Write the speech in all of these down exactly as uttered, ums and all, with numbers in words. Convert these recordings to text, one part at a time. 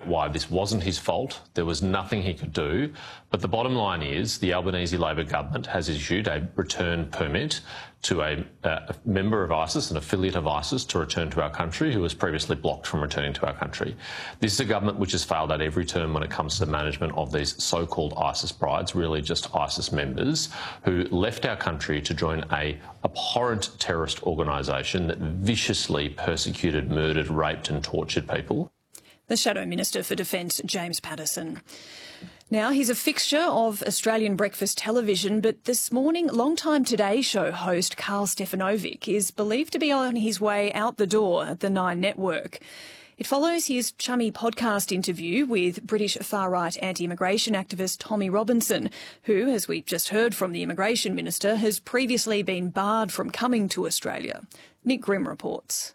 why this wasn't his fault. There was nothing he could do. But the bottom line is the Albanese Labor government has issued a return permit to a, a member of ISIS, an affiliate of ISIS, to return to our country who was previously blocked from returning to our country. This is a government which has failed at every turn when it comes to the management of these so-called ISIS brides, really just ISIS members, who left our country to join a abhorrent terrorist organisation that viciously persecuted, murdered, raped and tortured people. The Shadow Minister for Defence, James Paterson. Now, he's a fixture of Australian breakfast television, but this morning, long-time Today Show host Karl Stefanovic is believed to be on his way out the door at the Nine Network. It follows his chummy podcast interview with British far-right anti-immigration activist Tommy Robinson, who, as we just heard from the Immigration Minister, has previously been barred from coming to Australia. Nick Grimm reports.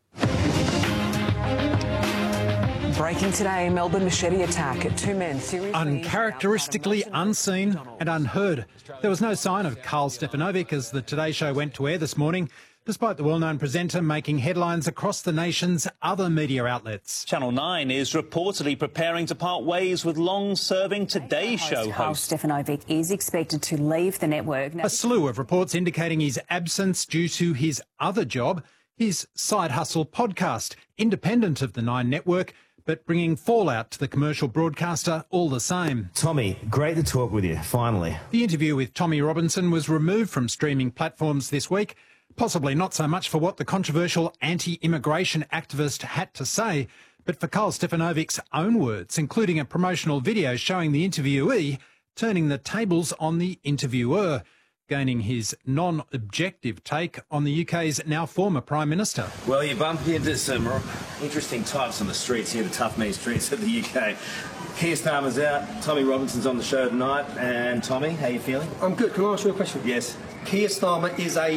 Breaking today, Melbourne machete attack at two men seriously... Uncharacteristically unseen and unheard. There was no sign of Karl Stefanovic as the Today Show went to air this morning, despite the well-known presenter making headlines across the nation's other media outlets. Channel nine is reportedly preparing to part ways with long-serving Today Show host. Karl Stefanovic is expected to leave the network. A slew of reports indicating his absence due to his other job, his side hustle podcast, independent of the Nine Network, but bringing fallout to the commercial broadcaster all the same. Tommy, great to talk with you, finally. The interview with Tommy Robinson was removed from streaming platforms this week, possibly not so much for what the controversial anti-immigration activist had to say, but for Karl Stefanovic's own words, including a promotional video showing the interviewee turning the tables on the interviewer, gaining his non-objective take on the U K's now former Prime Minister. Well, you bump into some interesting types on the streets here, the tough mean streets of the U K. Keir Starmer's out, Tommy Robinson's on the show tonight, and Tommy, how you feeling? I'm good. Can I ask you a question? Yes. Keir Starmer is a...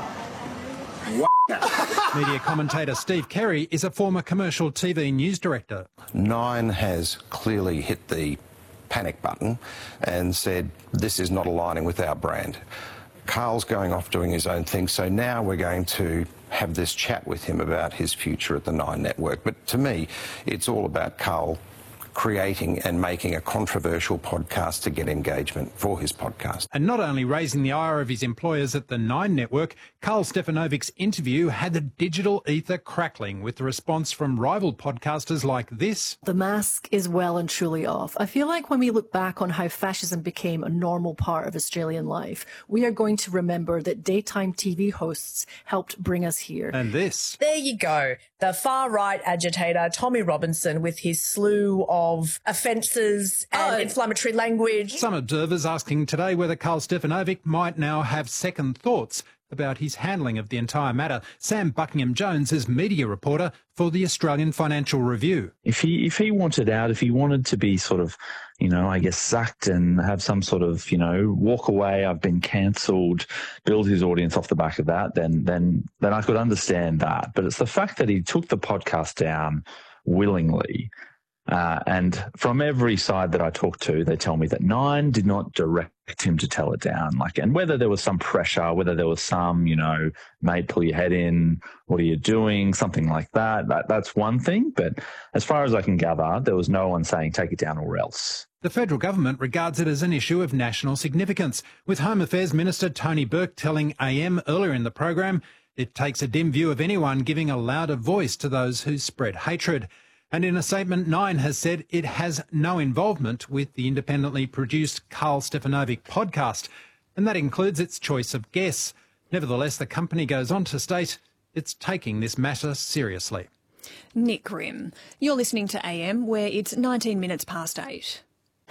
Media commentator Steve Kerry is a former commercial T V news director. Nine has clearly hit the panic button and said, this is not aligning with our brand. Karl's going off doing his own thing, so now we're going to have this chat with him about his future at the Nine Network. But to me, it's all about Karl creating and making a controversial podcast to get engagement for his podcast. And not only raising the ire of his employers at the Nine Network, Karl Stefanovic's interview had the digital ether crackling with the response from rival podcasters like this. The mask is well and truly off. I feel like when we look back on how fascism became a normal part of Australian life, we are going to remember that daytime T V hosts helped bring us here. And this. There you go. The far-right agitator, Tommy Robinson, with his slew of offences and oh. inflammatory language. Some observers asking today whether Karl Stefanovic might now have second thoughts about his handling of the entire matter. Sam Buckingham-Jones is media reporter for the Australian Financial Review. If he if he wanted out, if he wanted to be sort of, you know, I guess sacked and have some sort of, you know, walk away, I've been cancelled, build his audience off the back of that, then then then I could understand that. But it's the fact that he took the podcast down willingly. Uh, and from every side that I talk to, they tell me that Nine did not direct him to tell it down. Like, and whether there was some pressure, whether there was some, you know, mate, pull your head in, what are you doing, something like that, that that's one thing. But as far as I can gather, there was no one saying take it down or else. The federal government regards it as an issue of national significance, with Home Affairs Minister Tony Burke telling A M earlier in the program it takes a dim view of anyone giving a louder voice to those who spread hatred. And in a statement, Nine has said it has no involvement with the independently produced Karl Stefanovic podcast, and that includes its choice of guests. Nevertheless, the company goes on to state it's taking this matter seriously. Nick Grimm. You're listening to A M, where it's nineteen minutes past eight.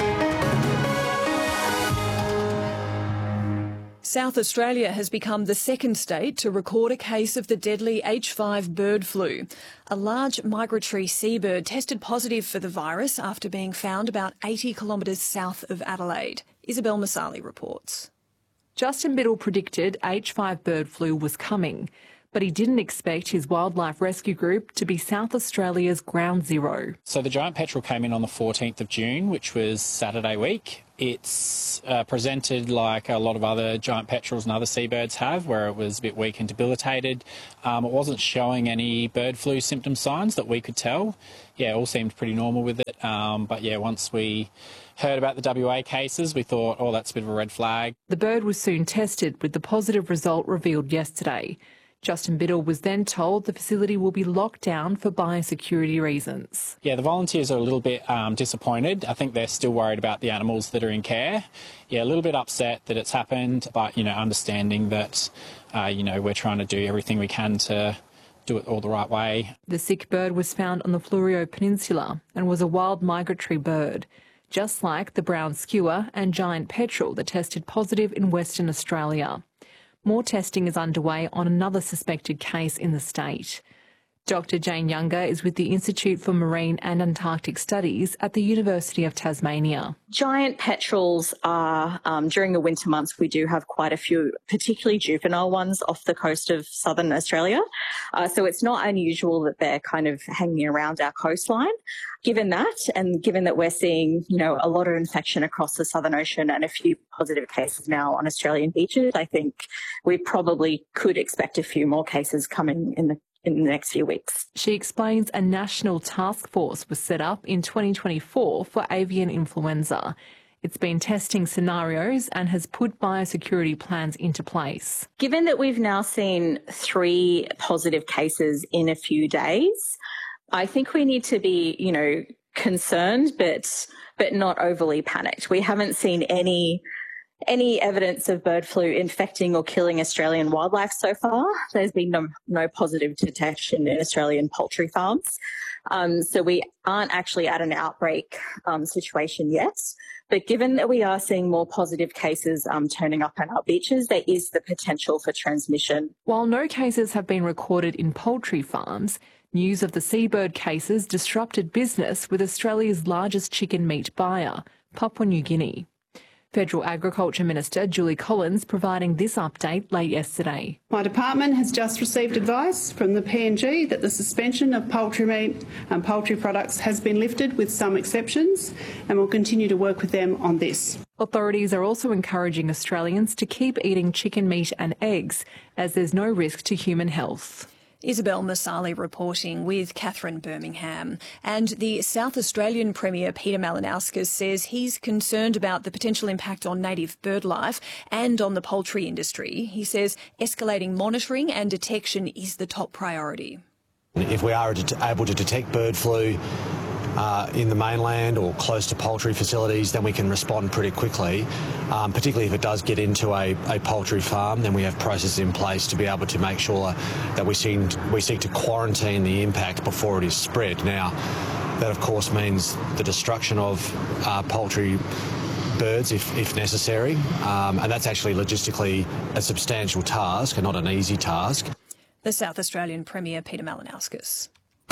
South Australia has become the second state to record a case of the deadly H five bird flu. A large migratory seabird tested positive for the virus after being found about eighty kilometres south of Adelaide. Isabel Masali reports. Justin Biddle predicted H five bird flu was coming, but he didn't expect his wildlife rescue group to be South Australia's ground zero. So the giant petrel came in on the fourteenth of June, which was Saturday week. It's uh, presented like a lot of other giant petrels and other seabirds have, where it was a bit weak and debilitated. Um, it wasn't showing any bird flu symptom signs that we could tell. Yeah, it all seemed pretty normal with it. Um, but yeah, once we heard about the W A cases, we thought, oh, that's a bit of a red flag. The bird was soon tested, with the positive result revealed yesterday. Justin Biddle was then told the facility will be locked down for biosecurity reasons. Yeah, the volunteers are a little bit um, disappointed. I think they're still worried about the animals that are in care. Yeah, a little bit upset that it's happened, but, you know, understanding that, uh, you know, we're trying to do everything we can to do it all the right way. The sick bird was found on the Fleurieu Peninsula and was a wild migratory bird, just like the brown skua and giant petrel that tested positive in Western Australia. More testing is underway on another suspected case in the state. Doctor Jane Younger is with the Institute for Marine and Antarctic Studies at the University of Tasmania. Giant petrels are, um, during the winter months, we do have quite a few, particularly juvenile ones off the coast of southern Australia. Uh, so it's not unusual that they're kind of hanging around our coastline. Given that, and given that we're seeing, you know, a lot of infection across the Southern Ocean and a few positive cases now on Australian beaches, I think we probably could expect a few more cases coming in the in the next few weeks. She explains a national task force was set up in twenty twenty-four for avian influenza. It's been testing scenarios and has put biosecurity plans into place. Given that we've now seen three positive cases in a few days, I think we need to be, you know, concerned, but but not overly panicked. We haven't seen any any evidence of bird flu infecting or killing Australian wildlife so far. There's been no, no positive detection in Australian poultry farms. Um, so we aren't actually at an outbreak um, situation yet. But given that we are seeing more positive cases um, turning up on our beaches, there is the potential for transmission. While no cases have been recorded in poultry farms, news of the seabird cases disrupted business with Australia's largest chicken meat buyer, Papua New Guinea. Federal Agriculture Minister Julie Collins providing this update late yesterday. My department has just received advice from the P N G that the suspension of poultry meat and poultry products has been lifted with some exceptions, and will continue to work with them on this. Authorities are also encouraging Australians to keep eating chicken meat and eggs, as there's no risk to human health. Isabel Masali reporting with Catherine Birmingham. And the South Australian Premier Peter Malinauskas says he's concerned about the potential impact on native bird life and on the poultry industry. He says escalating monitoring and detection is the top priority. If we are able to detect bird flu Uh, in the mainland or close to poultry facilities, then we can respond pretty quickly. Um, particularly if it does get into a, a poultry farm, then we have processes in place to be able to make sure that we seek, we seek to quarantine the impact before it is spread. Now, that of course means the destruction of uh, poultry birds if, if necessary, um, and that's actually logistically a substantial task and not an easy task. The South Australian Premier Peter Malinauskas.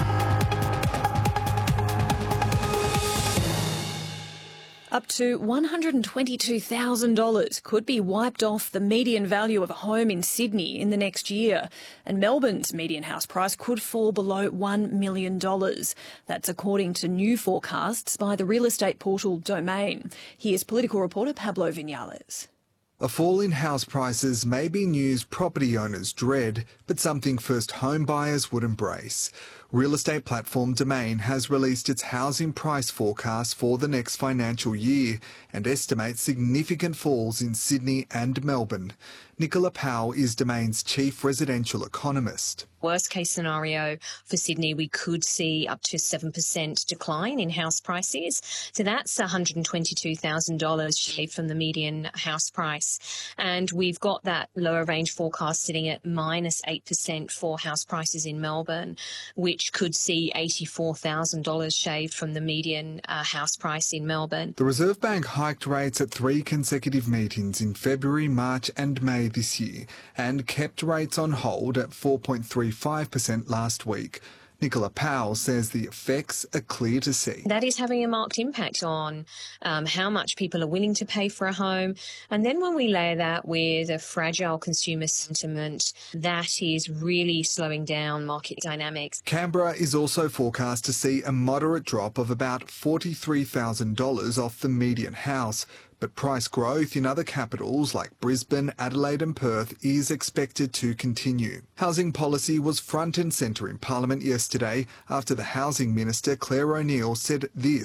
Up to one hundred twenty-two thousand dollars could be wiped off the median value of a home in Sydney in the next year, and Melbourne's median house price could fall below one million dollars. That's according to new forecasts by the real estate portal Domain. Here's political reporter Pablo Vinales. A fall in house prices may be news property owners dread, but something first home buyers would embrace. Real estate platform Domain has released its housing price forecast for the next financial year and estimates significant falls in Sydney and Melbourne. Nicola Powell is Domain's chief residential economist. Worst case scenario for Sydney, we could see up to seven percent decline in house prices. So that's one hundred twenty-two thousand dollars shaved from the median house price. And we've got that lower range forecast sitting at minus eight percent for house prices in Melbourne, which could see eighty-four thousand dollars shaved from the median uh, house price in Melbourne. The Reserve Bank hiked rates at three consecutive meetings in February, March and May this year and kept rates on hold at four point three five percent last week. Nicola Powell says the effects are clear to see. That is having a marked impact on um, how much people are willing to pay for a home. And then when we layer that with a fragile consumer sentiment, that is really slowing down market dynamics. Canberra is also forecast to see a moderate drop of about forty-three thousand dollars off the median house. But price growth in other capitals like Brisbane, Adelaide and Perth is expected to continue. Housing policy was front and centre in Parliament yesterday after the Housing Minister Claire O'Neil said this